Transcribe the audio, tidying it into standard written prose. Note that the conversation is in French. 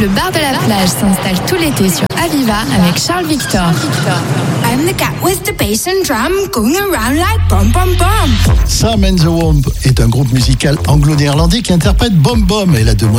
Le bar de la plage s'installe tout l'été sur Aviva avec Charles Victor. I'm the cat with the bass and drum going around like bom bom bom. Sam and the Womb est un groupe musical anglo-néerlandais qui interprète Bom Bom et la demoiselle